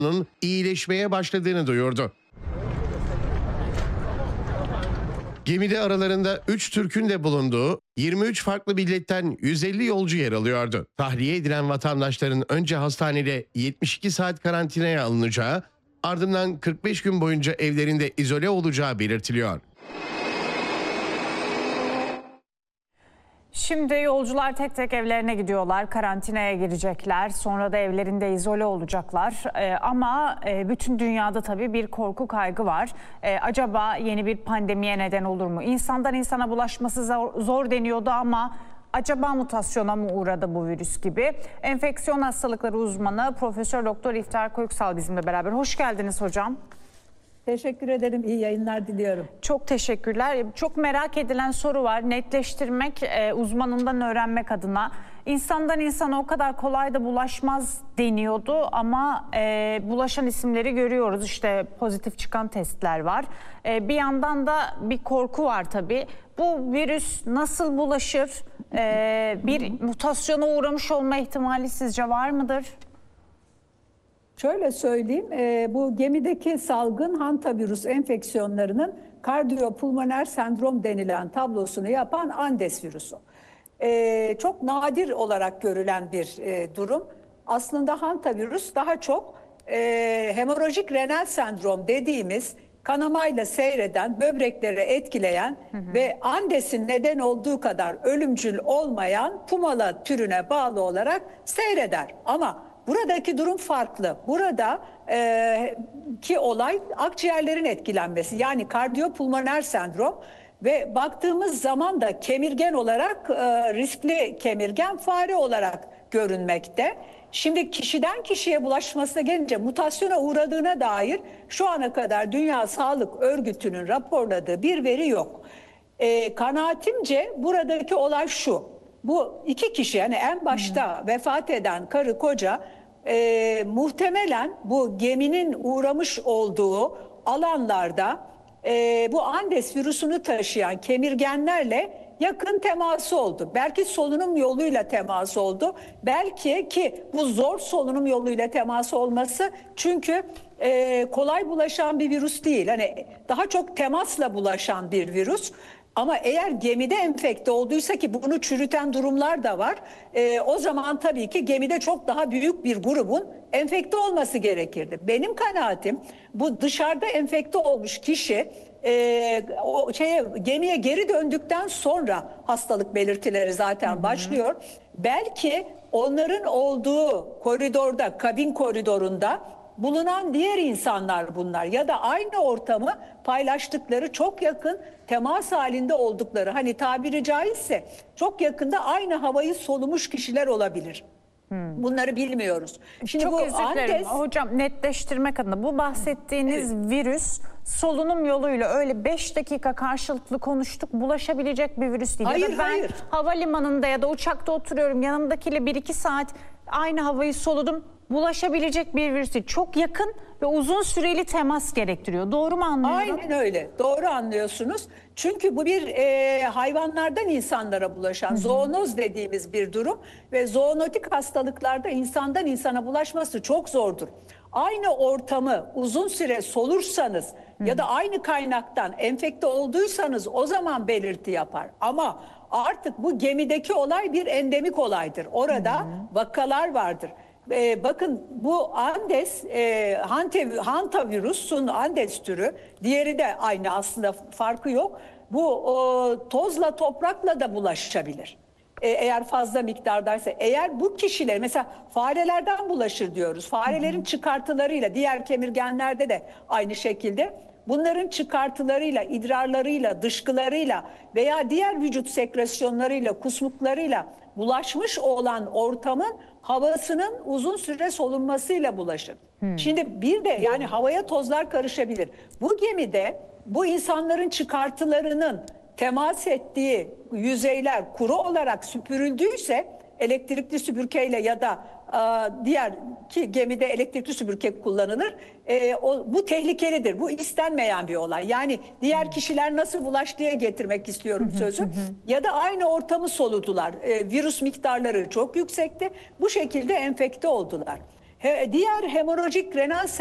iyileşmeye başladığını duyurdu. Gemide aralarında 3 Türk'ün de bulunduğu 23 farklı milletten 150 yolcu yer alıyordu. Tahliye edilen vatandaşların önce hastanede 72 saat karantinaya alınacağı, ardından 45 gün boyunca evlerinde izole olacağı belirtiliyor. Şimdi yolcular tek tek evlerine gidiyorlar, karantinaya girecekler, sonra da evlerinde izole olacaklar. Ama bütün dünyada tabii bir korku kaygı var. Acaba yeni bir pandemiye neden olur mu? İnsandan insana bulaşması zor deniyordu ama acaba mutasyona mı uğradı bu virüs gibi? Enfeksiyon hastalıkları uzmanı Profesör Doktor İftar Koyuksal bizimle beraber. Hoş geldiniz hocam. Teşekkür ederim. İyi yayınlar diliyorum. Çok teşekkürler. Çok merak edilen soru var. Netleştirmek, uzmanından öğrenmek adına. İnsandan insana o kadar kolay da bulaşmaz deniyordu ama bulaşan isimleri görüyoruz. İşte pozitif çıkan testler var. Bir yandan da bir korku var tabii. Bu virüs nasıl bulaşır? Bir mutasyona uğramış olma ihtimali sizce var mıdır? Şöyle söyleyeyim, bu gemideki salgın hantavirüs enfeksiyonlarının kardiyopulmoner sendrom denilen tablosunu yapan Andes virüsü. Çok nadir olarak görülen bir durum. Aslında hantavirüs daha çok hemorajik renal sendrom dediğimiz kanamayla seyreden, böbrekleri etkileyen ve Andes'in neden olduğu kadar ölümcül olmayan Pumala türüne bağlı olarak seyreder. Ama buradaki durum farklı. Burada ki olay akciğerlerin etkilenmesi, yani kardiyopulmoner sendrom ve baktığımız zaman da kemirgen olarak riskli kemirgen fare olarak görünmekte. Şimdi kişiden kişiye bulaşmasına gelince mutasyona uğradığına dair şu ana kadar Dünya Sağlık Örgütü'nün raporladığı bir veri yok. Kanaatimce buradaki olay şu: bu iki kişi, yani en başta vefat eden karı koca muhtemelen bu geminin uğramış olduğu alanlarda bu Andes virüsünü taşıyan kemirgenlerle yakın teması oldu. Belki solunum yoluyla temas oldu. Belki, ki bu zor solunum yoluyla temas olması, çünkü kolay bulaşan bir virüs değil. Hani daha çok temasla bulaşan bir virüs. Ama eğer gemide enfekte olduysa, ki bunu çürüten durumlar da var, o zaman tabii ki gemide çok daha büyük bir grubun enfekte olması gerekirdi. Benim kanaatim, bu dışarıda enfekte olmuş kişi gemiye geri döndükten sonra hastalık belirtileri zaten başlıyor. Belki onların olduğu koridorda, kabin koridorunda bulunan diğer insanlar bunlar, ya da aynı ortamı paylaştıkları, çok yakın temas halinde oldukları, hani tabiri caizse çok yakında aynı havayı solumuş kişiler olabilir. Bunları bilmiyoruz. Şimdi çok bu özür dilerim hocam, netleştirmek adına bu bahsettiğiniz virüs solunum yoluyla öyle 5 dakika karşılıklı konuştuk, bulaşabilecek bir virüs değil. Hayır, ya da ben hayır. havalimanında ya da uçakta oturuyorum, yanımdakiyle 1-2 saat aynı havayı soludum, bulaşabilecek bir virüs değil. Çok yakın ve uzun süreli temas gerektiriyor. Doğru mu anlıyorum? Aynen öyle. Doğru anlıyorsunuz. Çünkü bu bir hayvanlardan insanlara bulaşan zoonoz dediğimiz bir durum ve zoonotik hastalıklarda insandan insana bulaşması çok zordur. Aynı ortamı uzun süre solursanız ya da aynı kaynaktan enfekte olduysanız o zaman belirti yapar. Ama artık bu gemideki olay bir endemik olaydır. Orada vakalar vardır. Bakın, bu Andes hantavirüsün Andes türü, diğeri de aynı, aslında farkı yok. Bu tozla, toprakla da bulaşabilir. Eğer fazla miktardaysa, eğer bu kişiler, mesela farelerden bulaşır diyoruz. Farelerin çıkartılarıyla, diğer kemirgenlerde de aynı şekilde, bunların çıkartılarıyla, idrarlarıyla, dışkılarıyla veya diğer vücut sekresyonlarıyla, kusmuklarıyla bulaşmış olan ortamın havasının uzun süre solunmasıyla bulaşır. Şimdi bir de yani havaya tozlar karışabilir. Bu gemide bu insanların çıkartılarının temas ettiği yüzeyler kuru olarak süpürüldüyse, elektrikli süpürgeyle ya da diğer, ki gemide elektrikli süpürge kullanılır, bu tehlikelidir. Bu istenmeyen bir olay. Yani diğer kişiler nasıl bulaştıya getirmek istiyorum sözü. Ya da aynı ortamı soludular. Virüs miktarları çok yüksekti. Bu şekilde enfekte oldular. Diğer hemorajik renal